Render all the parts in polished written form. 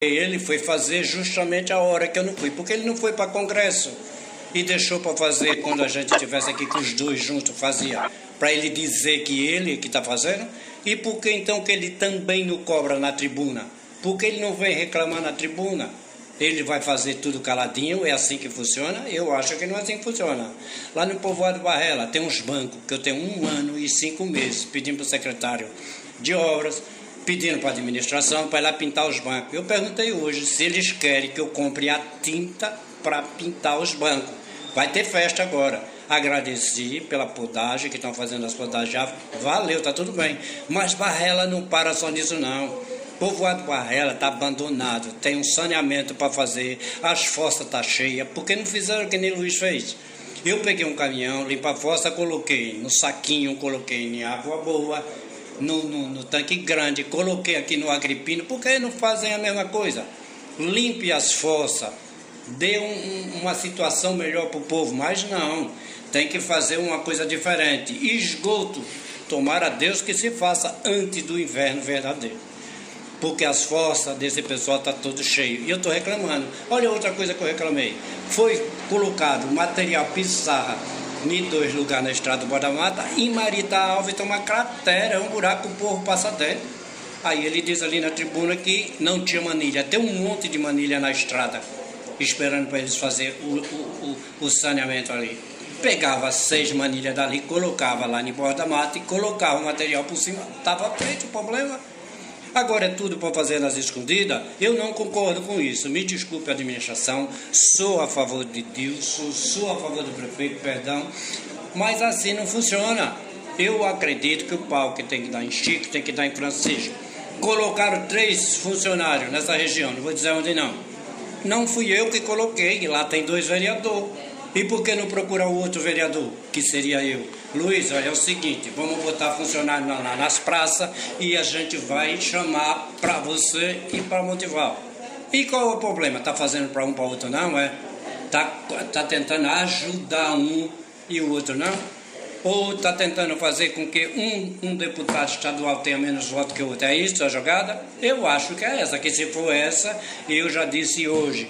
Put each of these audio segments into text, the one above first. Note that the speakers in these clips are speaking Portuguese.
Ele foi fazer justamente a hora que eu não fui, porque ele não foi para congresso e deixou para fazer quando a gente estivesse aqui com os dois juntos, fazia, para ele dizer que ele que está fazendo. E por que então que ele também não cobra na tribuna? Porque ele não vem reclamar na tribuna? Ele vai fazer tudo caladinho, é assim que funciona? Eu acho que não é assim que funciona. Lá no Povoado Varela tem uns bancos que eu tenho 1 ano e 5 meses pedindo para o secretário de obras, pedindo para a administração para ir lá pintar os bancos. Eu perguntei hoje se eles querem que eu compre a tinta para pintar os bancos. Vai ter festa agora. Agradeci pela podagem, que estão fazendo as podagens já. Valeu, está tudo bem. Mas Varela não para só nisso não. Povoado Varela está abandonado, tem um saneamento para fazer, as fossas estão cheias, porque não fizeram o que nem Luiz fez. Eu peguei um caminhão, limpa a fossa, coloquei no saquinho, coloquei em água boa, no tanque grande, coloquei aqui no Agripino, porque não fazem a mesma coisa? Limpe as fossas, dê uma situação melhor para o povo, mas não, tem que fazer uma coisa diferente. Esgoto, tomara a Deus que se faça antes do inverno verdadeiro, porque as fossas desse pessoal estão todas cheias. E eu estou reclamando. Olha outra coisa que eu reclamei. Foi colocado material pissarra em 2 lugares na estrada do Borda Mata, e Marita Alves tem uma cratera, é um buraco que o povo passa dentro. Aí ele diz ali na tribuna que não tinha manilha. Tem um monte de manilha na estrada, esperando para eles fazerem o saneamento ali. Pegava 6 manilhas dali, colocava lá em Borda Mata e colocava o material por cima. Estava feito o problema. Agora é tudo para fazer nas escondidas? Eu não concordo com isso. Me desculpe a administração, sou a favor de Deus, sou a favor do prefeito, perdão, mas assim não funciona. Eu acredito que o pau que tem que dar em Chico tem que dar em Francisco. Colocaram 3 funcionários nessa região, não vou dizer onde não. Não fui eu que coloquei, lá tem 2 vereadores. E por que não procurar o outro vereador, que seria eu? Luiz, olha, é o seguinte, vamos botar funcionário lá nas praças e a gente vai chamar para você e para Montival. E qual é o problema? Está fazendo para um, para o outro não, é? Tá tentando ajudar um e o outro não? Ou está tentando fazer com que um deputado estadual tenha menos votos que o outro? É isso a jogada? Eu acho que é essa, que se for essa, eu já disse hoje.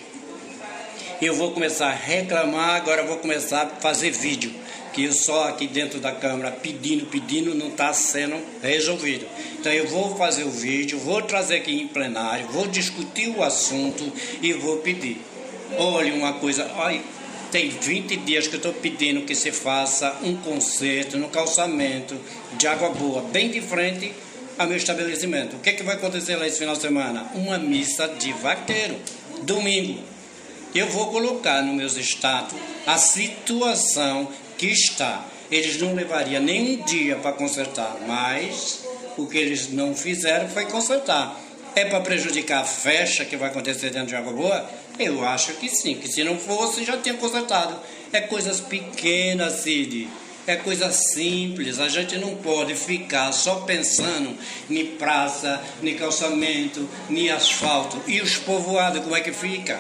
Eu vou começar a reclamar, agora vou começar a fazer vídeo, que eu só aqui dentro da Câmara pedindo, não está sendo resolvido. Então eu vou fazer o vídeo, vou trazer aqui em plenário, vou discutir o assunto e vou pedir. Olha uma coisa, olha, tem 20 dias que eu estou pedindo que se faça um conserto no calçamento de Água Boa, bem de frente ao meu estabelecimento. O que é que vai acontecer lá esse final de semana? Uma missa de vaqueiro, domingo. Eu vou colocar nos meus status a situação que está. Eles não levariam nem um dia para consertar, mas o que eles não fizeram foi consertar. É para prejudicar a festa que vai acontecer dentro de Água Boa? Eu acho que sim, que se não fosse já tinha consertado. É coisas pequenas, Cid. É coisa simples. A gente não pode ficar só pensando em praça, em calçamento, em asfalto. E os povoados, como é que fica?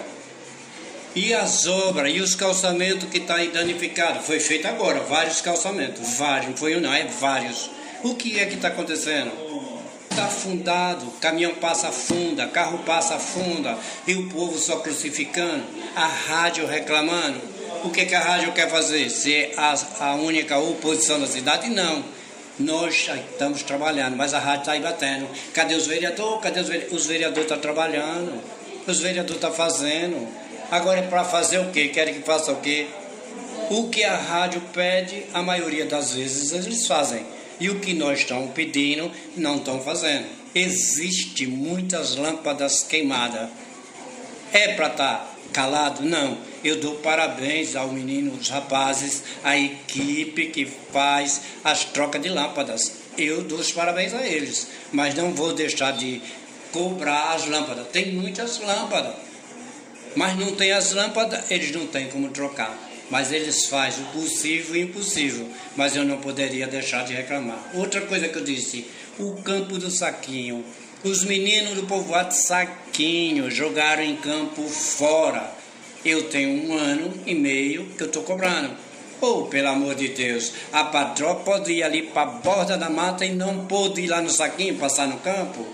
E as obras, e os calçamentos que estão danificados? Foi feito agora, vários calçamentos, vários, não foi um não, é vários. O que é que está acontecendo? Está afundado, caminhão passa afunda, carro passa afunda, e o povo só crucificando, a rádio reclamando. O que a rádio quer fazer? Ser a única oposição da cidade? Não. Nós estamos trabalhando, mas a rádio está aí batendo. Cadê os vereadores? Cadê os vereadores? Os vereadores estão trabalhando, os vereadores estão fazendo. Agora é para fazer o quê? Querem que faça o quê? O que a rádio pede, a maioria das vezes eles fazem. E o que nós estamos pedindo, não estão fazendo. Existem muitas lâmpadas queimadas. É para estar calado? Não. Eu dou parabéns ao menino, os rapazes, a equipe que faz as trocas de lâmpadas. Eu dou os parabéns a eles. Mas não vou deixar de cobrar as lâmpadas. Tem muitas lâmpadas. Mas não tem as lâmpadas, eles não têm como trocar. Mas eles fazem o possível e o impossível. Mas eu não poderia deixar de reclamar. Outra coisa que eu disse, o campo do Saquinho. Os meninos do povoado Saquinho jogaram em campo fora. Eu tenho 1 ano e meio que eu estou cobrando. Oh, pelo amor de Deus, a patroa pode ir ali para a borda da mata e não pode ir lá no Saquinho, passar no campo?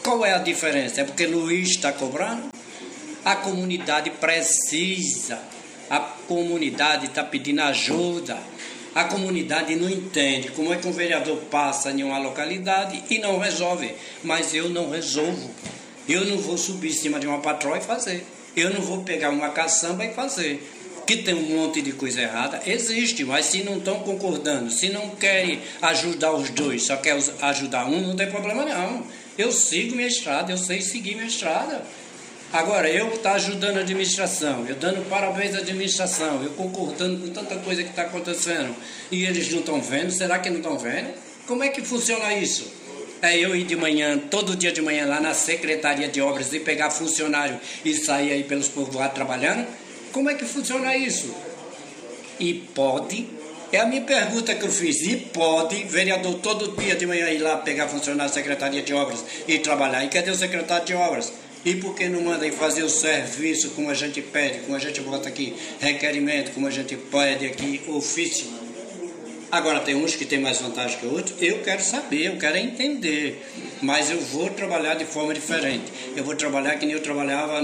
Qual é a diferença? É porque Luiz está cobrando? A comunidade precisa, a comunidade está pedindo ajuda, a comunidade não entende como é que um vereador passa em uma localidade e não resolve, mas eu não resolvo, eu não vou subir em cima de uma patroa e fazer, eu não vou pegar uma caçamba e fazer, que tem um monte de coisa errada, existe, mas se não estão concordando, se não querem ajudar os dois, só quer ajudar um, não tem problema não, eu sigo minha estrada, eu sei seguir minha estrada. Agora, eu estou ajudando a administração, eu dando parabéns à administração, eu concordando com tanta coisa que está acontecendo, e eles não estão vendo, será que não estão vendo? Como é que funciona isso? É eu ir de manhã, todo dia de manhã lá na Secretaria de Obras e pegar funcionário e sair aí pelos povoados trabalhando? Como é que funciona isso? E pode, é a minha pergunta que eu fiz, e pode vereador todo dia de manhã ir lá pegar funcionário da Secretaria de Obras e trabalhar? E cadê o secretário de Obras? E por que não mandam fazer o serviço como a gente pede, como a gente bota aqui requerimento, como a gente pede aqui ofício? Agora tem uns que tem mais vantagem que outros, eu quero saber, eu quero entender, mas eu vou trabalhar de forma diferente. Eu vou trabalhar que nem eu trabalhava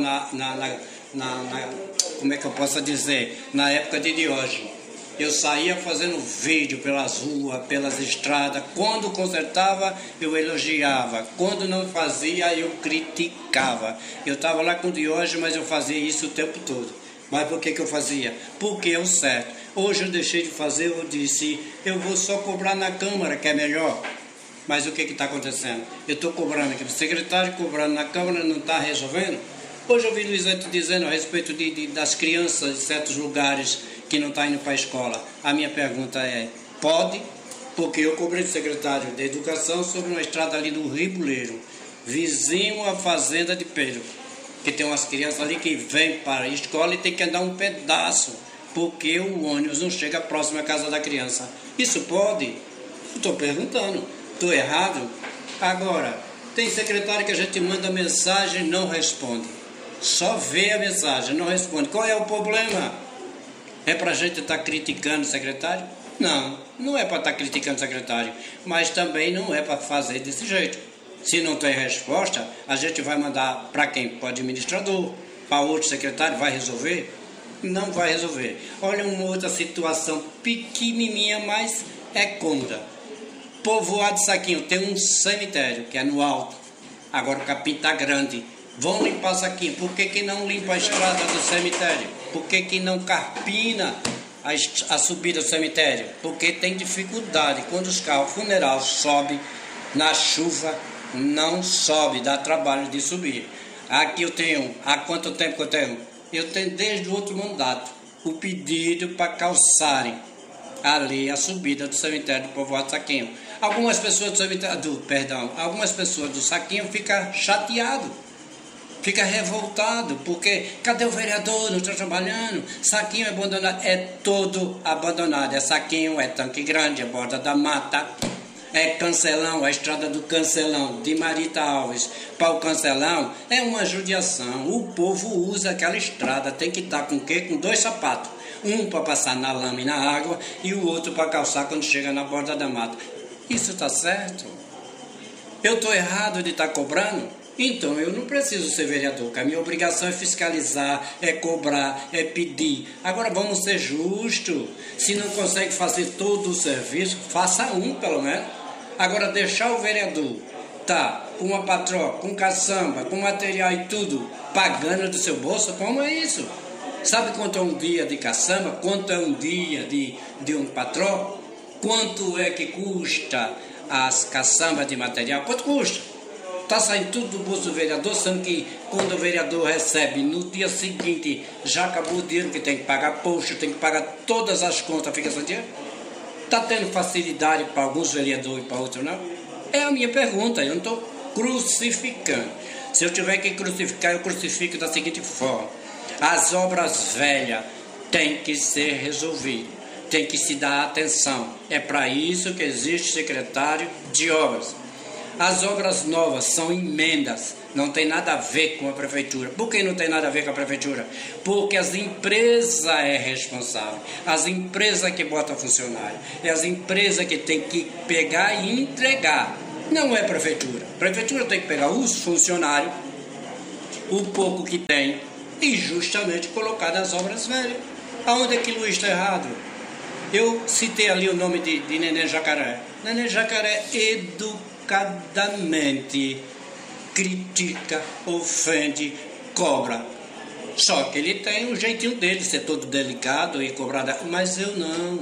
como é que eu posso dizer, na época de Diógenes. Eu saía fazendo vídeo pelas ruas, pelas estradas. Quando consertava, eu elogiava. Quando não fazia, eu criticava. Eu estava lá com o Diógenes, mas eu fazia isso o tempo todo. Mas por que eu fazia? Porque é o certo. Hoje eu deixei de fazer, eu disse, eu vou só cobrar na Câmara, que é melhor. Mas o que está acontecendo? Eu estou cobrando aqui, o secretário cobrando na Câmara, não está resolvendo? Hoje eu vi Luizete dizendo a respeito das crianças de certos lugares que não estão indo para a escola. A minha pergunta é, pode? Porque eu cobrei do secretário de Educação sobre uma estrada ali do Ribuleiro, vizinho à fazenda de Pedro, que tem umas crianças ali que vêm para a escola e tem que andar um pedaço, porque o ônibus não chega próximo à casa da criança. Isso pode? Estou perguntando. Estou errado? Agora, tem secretário que a gente manda mensagem e não responde. Só vê a mensagem, não responde. Qual é o problema? É para a gente estar criticando o secretário? Não, não é para estar criticando o secretário, mas também não é para fazer desse jeito. Se não tem resposta, a gente vai mandar para quem? Para o administrador, para outro secretário, vai resolver? Não vai resolver. Olha uma outra situação pequenininha, mas é cômoda. Povoado de Saquinho tem um cemitério, que é no alto. Agora o capim está grande. Vão limpar Saquinho. Por que não limpa a estrada do cemitério? Por que não carpina a subida do cemitério? Porque tem dificuldade. Quando os carros funerais sobem na chuva, não sobe, dá trabalho de subir. Aqui eu tenho, há quanto tempo que eu tenho? Eu tenho desde o outro mandato o pedido para calçarem ali a subida do cemitério do povoado de Saquinho. Algumas pessoas algumas pessoas do Saquinho ficam chateadas, ficam revoltadas, porque cadê o vereador, não está trabalhando? Saquinho é abandonado, é todo abandonado, é Saquinho, é Tanque Grande, é Borda da Mata, é Cancelão, a estrada do Cancelão, de Marita Alves para o Cancelão, é uma judiação. O povo usa aquela estrada, tem que estar com o quê? Com 2 sapatos. Um para passar na lama e na água e o outro para calçar quando chega na borda da mata. Isso está certo? Eu estou errado de estar cobrando? Então eu não preciso ser vereador, que a minha obrigação é fiscalizar, é cobrar, é pedir. Agora vamos ser justos. Se não consegue fazer todo o serviço, faça um pelo menos. Agora deixar o vereador com uma patroa, com caçamba, com material e tudo, pagando do seu bolso, como é isso? Sabe quanto é um dia de caçamba? Quanto é um dia de um patrão? Quanto é que custa as caçambas de material? Quanto custa? Está saindo tudo do bolso do vereador, sendo que quando o vereador recebe, no dia seguinte, já acabou o dinheiro que tem que pagar posto, tem que pagar todas as contas, fica sem dinheiro? Está tendo facilidade para alguns vereadores e para outros não? É a minha pergunta, eu não estou crucificando. Se eu tiver que crucificar, eu crucifico da seguinte forma. As obras velhas têm que ser resolvidas, tem que se dar atenção. É para isso que existe secretário de obras. As obras novas são emendas, não tem nada a ver com a prefeitura. Por que não tem nada a ver com a prefeitura? Porque as empresas é responsável, as empresas que botam funcionário, é as empresas que tem que pegar e entregar, não é a prefeitura. A prefeitura tem que pegar os funcionários, o pouco que tem, e justamente colocar nas obras velhas. Aonde é que Luiz está errado? Eu citei ali o nome de Neném Jacaré. Neném Jacaré educadamente critica, ofende, cobra. Só que ele tem o jeitinho dele, ser todo delicado e cobrar. Mas eu não.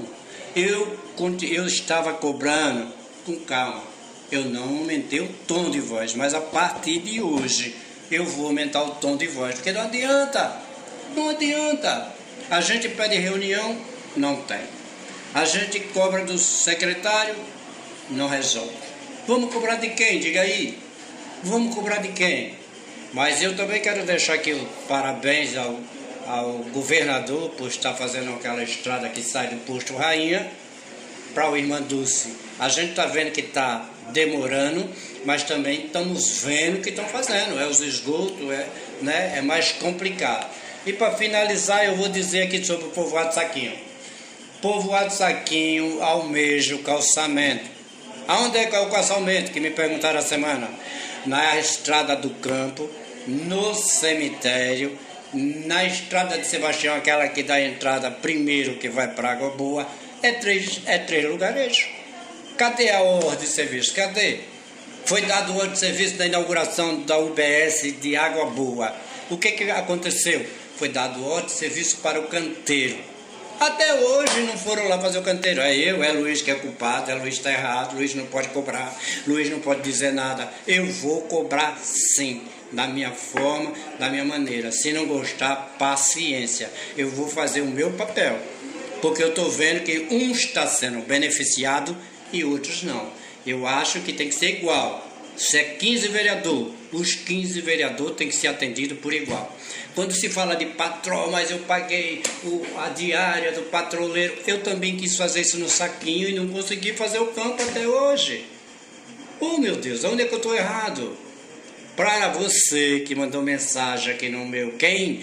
Eu estava cobrando com calma. Eu não aumentei o tom de voz, mas a partir de hoje eu vou aumentar o tom de voz. Porque não adianta. Não adianta. A gente pede reunião, não tem. A gente cobra do secretário, não resolve. Vamos cobrar de quem? Diga aí. Vamos cobrar de quem? Mas eu também quero deixar aqui o parabéns ao governador por estar fazendo aquela estrada que sai do posto Rainha para o Irmã Dulce. A gente está vendo que está demorando, mas também estamos vendo que estão fazendo. Os esgotos, é mais complicado. E para finalizar, eu vou dizer aqui sobre o povoado Saquinho. Povoado Saquinho almeja o calçamento. Aonde é que é o calçamento? Que me perguntaram a semana. Na estrada do campo, no cemitério, na estrada de Sebastião, aquela que dá a entrada primeiro que vai para Água Boa, é três lugarejos. Cadê a ordem de serviço? Cadê? Foi dado ordem de serviço na inauguração da UBS de Água Boa. O que aconteceu? Foi dado ordem de serviço para o canteiro. Até hoje não foram lá fazer o canteiro. É Luiz que é culpado, Luiz está errado, Luiz não pode cobrar, Luiz não pode dizer nada. Eu vou cobrar sim, da minha forma, da minha maneira. Se não gostar, paciência. Eu vou fazer o meu papel, porque eu estou vendo que uns está sendo beneficiado e outros não. Eu acho que tem que ser igual. Se é 15 vereadores, os 15 vereadores têm que ser atendidos por igual. Quando se fala de patrão, mas eu paguei a diária do patroleiro, eu também quis fazer isso no Saquinho e não consegui fazer o campo até hoje. Oh meu Deus, onde é que eu estou errado? Para você que mandou mensagem aqui no meu, quem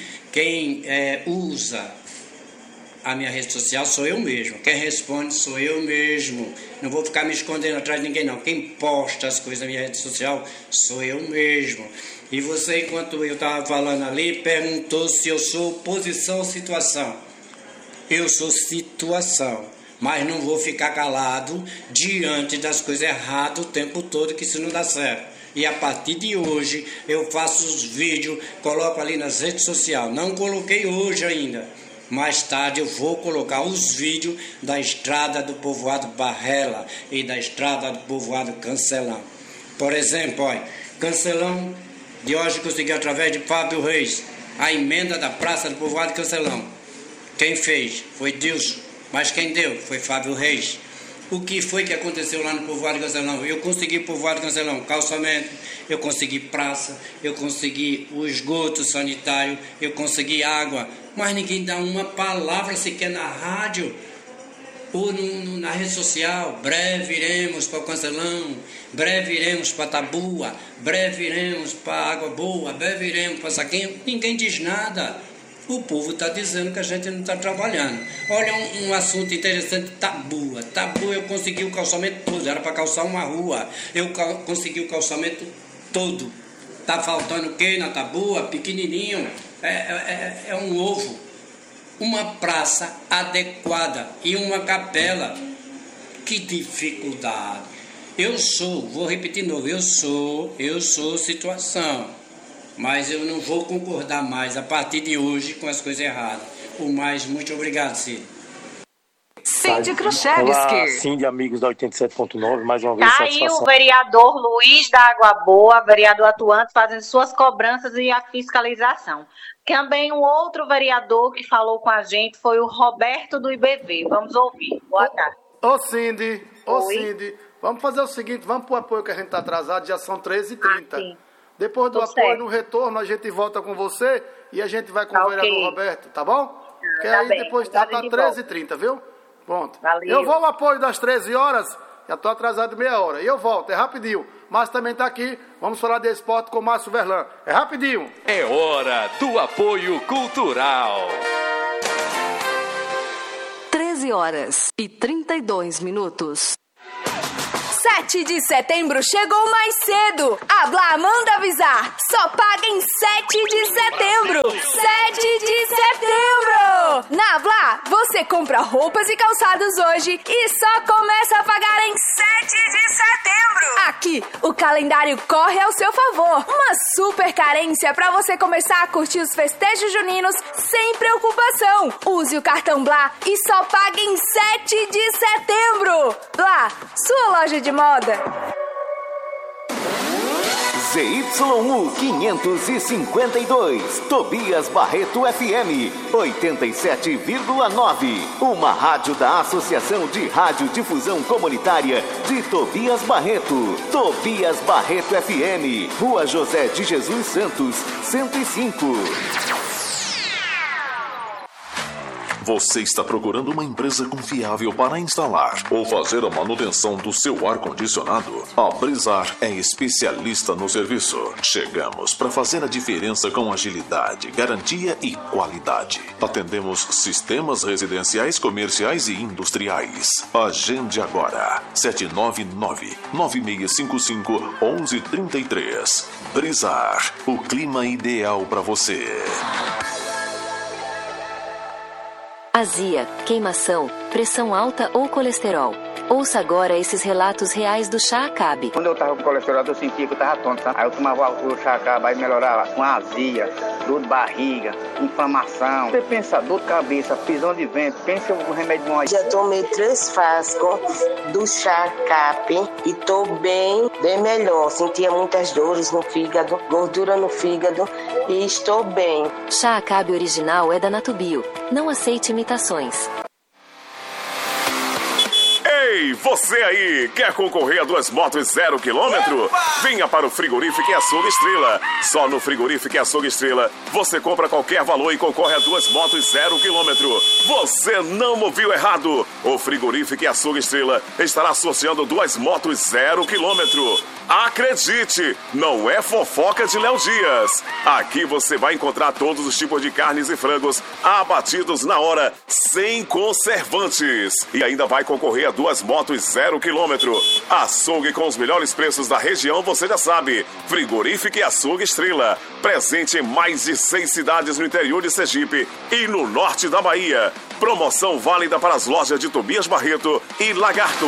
usa a minha rede social sou eu mesmo. Quem responde sou eu mesmo. Não vou ficar me escondendo atrás de ninguém, não. Quem posta as coisas na minha rede social sou eu mesmo. E você, enquanto eu estava falando ali, perguntou se eu sou oposição ou situação. Eu sou situação, mas não vou ficar calado diante das coisas erradas o tempo todo, que isso não dá certo. E a partir de hoje eu faço os vídeos, coloco ali nas redes sociais. Não coloquei hoje ainda. Mais tarde eu vou colocar os vídeos da estrada do povoado Barrela e da estrada do povoado Cancelão. Por exemplo, Cancelão de hoje conseguiu através de Fábio Reis a emenda da praça do povoado Cancelão. Quem fez foi Deus, mas quem deu foi Fábio Reis. O que foi que aconteceu lá no povoado Cancelão? Eu consegui povoado Cancelão, calçamento, eu consegui praça, eu consegui o esgoto sanitário, eu consegui água, mas ninguém dá uma palavra sequer na rádio ou na rede social. Breve iremos para o Cancelão, breve iremos para Tabua, breve iremos para Água Boa, breve iremos para Saquinho. Ninguém diz nada. O povo está dizendo que a gente não está trabalhando. Olha um assunto interessante, Tabua. Tabua eu consegui o calçamento todo, era para calçar uma rua. Eu consegui o calçamento todo. Está faltando o quê na Tabua? Pequenininho. É um ovo. Uma praça adequada e uma capela. Que dificuldade. Vou repetir de novo, eu sou situação. Mas eu não vou concordar mais a partir de hoje com as coisas erradas. Muito obrigado, Cid. Cindy Kruszewski. Olá, Cindy, amigos da 87.9, mais uma vez. Tá aí o vereador Luiz da Água Boa, vereador atuante, fazendo suas cobranças e a fiscalização. Também um outro vereador que falou com a gente foi o Roberto do IBV. Vamos ouvir. Boa tarde. Ô Cindy, vamos fazer o seguinte, vamos pro apoio que a gente tá atrasado, já são 13h30. Sim. Depois do apoio, certo. No retorno, a gente volta com você e a gente vai com o vereador Roberto, tá bom? Porque aí bem. Depois já tá 13h30, viu? Pronto. Valeu. Eu vou ao apoio das 13 horas, já tô atrasado meia hora. E eu volto, é rapidinho. Márcio também tá aqui, vamos falar de esporte com o Márcio Verlan. É rapidinho. É hora do apoio cultural. 13h32. 7 de setembro chegou mais cedo. A Blá manda avisar. Só paga em 7 de setembro. 7 de setembro! Na Blá, você compra roupas e calçados hoje e só começa a pagar em 7 de setembro. Aqui, o calendário corre ao seu favor. Uma super carência para você começar a curtir os festejos juninos sem preocupação. Use o cartão Blá e só pague em 7 de setembro. Blá, sua loja de moda. ZYU 552, Tobias Barreto FM 87,9. Uma rádio da Associação de Radiodifusão Comunitária de Tobias Barreto. Tobias Barreto FM, Rua José de Jesus Santos, 105. Você está procurando uma empresa confiável para instalar ou fazer a manutenção do seu ar-condicionado? A Brizar é especialista no serviço. Chegamos para fazer a diferença com agilidade, garantia e qualidade. Atendemos sistemas residenciais, comerciais e industriais. Agende agora. 799-9655-1133. Brizar, o clima ideal para você. Azia, queimação, pressão alta ou colesterol. Ouça agora esses relatos reais do Chá Acabe. Quando eu tava com colesterol, eu sentia que eu tava tonto, sabe? Aí eu tomava o Chá Acabe, aí melhorava com azia, dor de barriga, inflamação. Você pensa, dor de cabeça, prisão de vento, pensa o remédio bom aí. Já tomei 3 frascos do Chá Acabe e tô bem melhor. Sentia muitas dores no fígado, gordura no fígado e estou bem. Chá Acabe original é da Natubio. Não aceite imitações. Ei, você aí, quer concorrer a 2 motos 0 km? Venha para o Frigorífico e Açougue Estrela. Só no Frigorífico e Açougue Estrela, você compra qualquer valor e concorre a 2 motos 0 km. Você não ouviu errado. O Frigorífico e Açougue Estrela estará associando 2 motos 0 km. Acredite, não é fofoca de Léo Dias. Aqui você vai encontrar todos os tipos de carnes e frangos abatidos na hora, sem conservantes. E ainda vai concorrer a 2 motos 0 km. Açougue com os melhores preços da região, você já sabe. Frigorífico e Açougue Estrela. Presente em mais de 6 cidades no interior de Sergipe e no norte da Bahia. Promoção válida para as lojas de Tobias Barreto e Lagarto.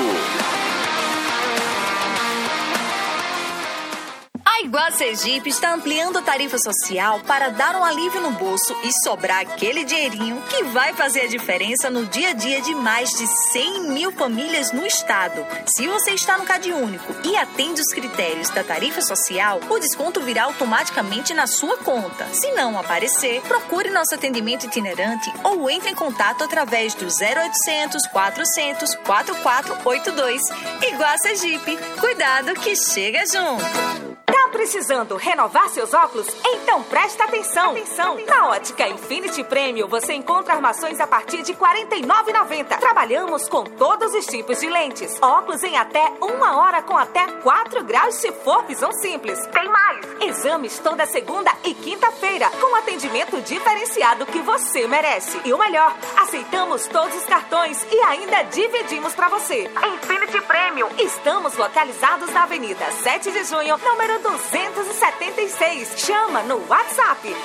A Iguá Sergipe está ampliando a tarifa social para dar um alívio no bolso e sobrar aquele dinheirinho que vai fazer a diferença no dia a dia de mais de 100 mil famílias no estado. Se você está no Cade Único e atende os critérios da tarifa social, o desconto virá automaticamente na sua conta. Se não aparecer, procure nosso atendimento itinerante ou entre em contato através do 0800 400 4482. Iguá Sergipe, cuidado que chega junto. Tá precisando renovar seus óculos? Então presta atenção! Na Ótica Infinity Premium você encontra armações a partir de R$ 49,90. Trabalhamos com todos os tipos de lentes. Óculos em até 1 hora com até 4 graus se for visão simples. Tem mais! Exames toda segunda e quinta-feira com atendimento diferenciado que você merece. E o melhor, aceitamos todos os cartões e ainda dividimos para você. Infinity Premium. Estamos localizados na Avenida 7 de Junho, número 276. Chama no WhatsApp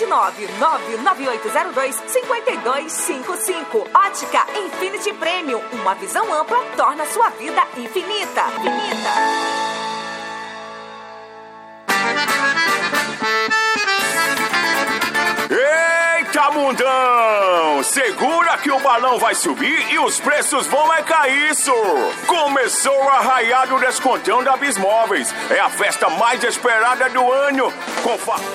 79998025255. Ótica Infinity Premium. Uma visão ampla torna sua vida infinita. Eita, mundão! Segura que o balão vai subir e os preços vão cair, isso! Começou o arraiado descontão da Bismóveis. É a festa mais esperada do ano.